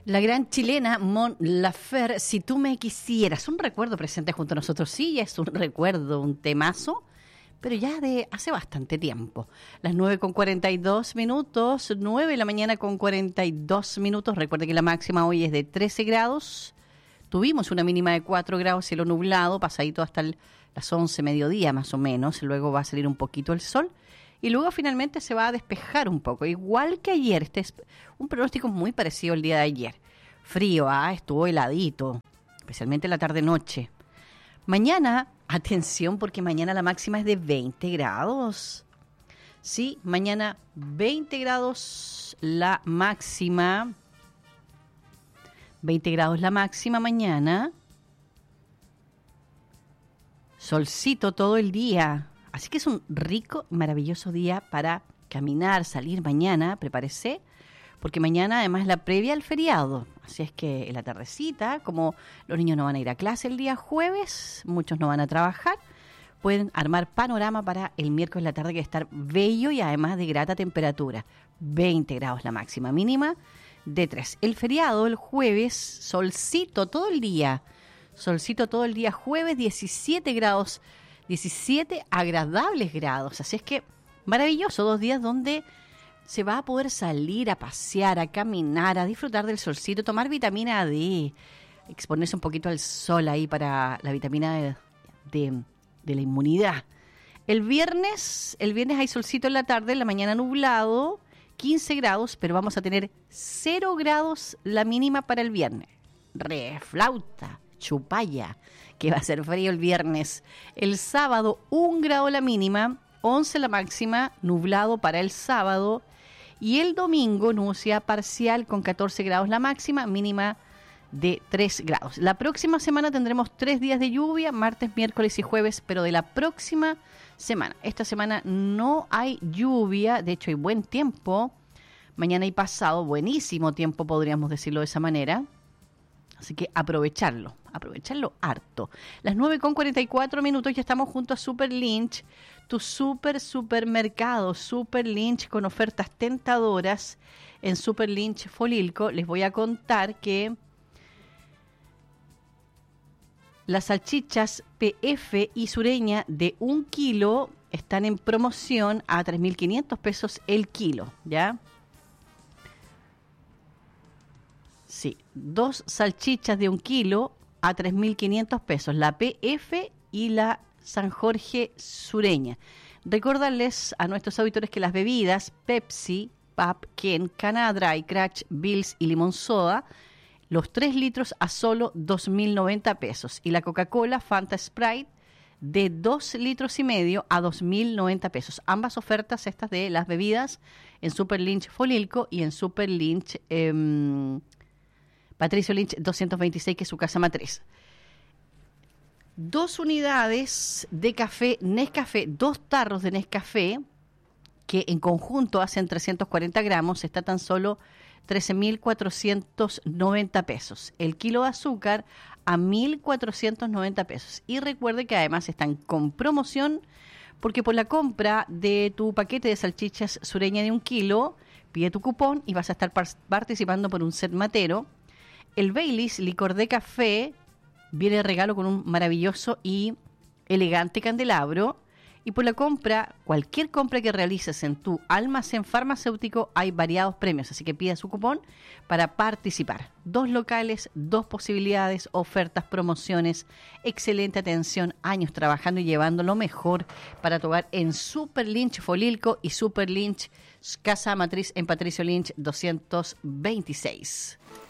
La gran chilena Mon Laferte, Si tú me quisieras, un recuerdo presente junto a nosotros. Sí, es un recuerdo, un temazo, pero ya de hace bastante tiempo. Las 9:42, 9 de la mañana con 42 minutos. Recuerde que la máxima hoy es de 13 grados. Tuvimos una mínima de 4 grados, cielo nublado, pasadito hasta las 11, mediodía más o menos. Luego va a salir un poquito el sol. Y luego finalmente se va a despejar un poco, igual que ayer. Este es un pronóstico muy parecido al día de ayer. Frío, estuvo heladito, especialmente en la tarde-noche. Mañana, atención, porque mañana la máxima es de 20 grados. Sí, mañana 20 grados la máxima. 20 grados la máxima mañana. Solcito todo el día. Así que es un rico, maravilloso día para caminar, salir mañana, prepárese, porque mañana además es la previa al feriado. Así es que en la tardecita, como los niños no van a ir a clase el día jueves, muchos no van a trabajar, pueden armar panorama para el miércoles en la tarde, que va a estar bello y además de grata temperatura. 20 grados la máxima, mínima de 3. El feriado, el jueves, solcito todo el día. Solcito todo el día, jueves 17 grados. 17 agradables grados, así es que maravilloso, 2 días donde se va a poder salir a pasear, a caminar, a disfrutar del solcito, tomar vitamina D, exponerse un poquito al sol ahí para la vitamina de la inmunidad. El viernes hay solcito en la tarde, en la mañana nublado, 15 grados, pero vamos a tener 0 grados la mínima para el viernes. Reflauta, chupalla, que va a ser frío el viernes. El sábado, 1 grado la mínima, 11 la máxima, nublado para el sábado. Y el domingo, nubosidad parcial con 14 grados la máxima, mínima de 3 grados. La próxima semana tendremos 3 días de lluvia, martes, miércoles y jueves, pero de la próxima semana. Esta semana no hay lluvia, de hecho hay buen tiempo. Mañana y pasado, buenísimo tiempo, podríamos decirlo de esa manera. Así que aprovecharlo harto. Las 9:44, ya estamos junto a Super Lynch, tu supermercado, Super Lynch, con ofertas tentadoras en Super Lynch Folilco. Les voy a contar que las salchichas PF y sureña de 1 kilo están en promoción a 3.500 pesos el kilo, ¿ya? Sí, 2 salchichas de 1 kilo a 3.500 pesos, la PF y la San Jorge sureña. Recordarles a nuestros auditores que las bebidas Pepsi, Pap, Ken, Canadry, Crash, Bills y Limón Soda, los 3 litros a solo 2.090 pesos. Y la Coca-Cola Fanta Sprite de 2 litros y medio a 2.090 pesos. Ambas ofertas estas de las bebidas en Super Lynch Folilco y en Super Lynch Patricio Lynch 226, que es su casa matriz. 2 unidades de café Nescafé, 2 tarros de Nescafé, que en conjunto hacen 340 gramos, está tan solo 13.490 pesos. El kilo de azúcar a 1.490 pesos. Y recuerde que además están con promoción, porque por la compra de tu paquete de salchichas sureña de 1 kilo, pide tu cupón y vas a estar participando por un set matero. El Baileys licor de café viene de regalo con un maravilloso y elegante candelabro. Y por la compra, cualquier compra que realices en tu almacén farmacéutico, hay variados premios. Así que pida su cupón para participar. 2 locales, 2 posibilidades, ofertas, promociones, excelente atención, años trabajando y llevando lo mejor para tu hogar en Super Lynch Folilco y Super Lynch Casa Matriz en Patricio Lynch 226.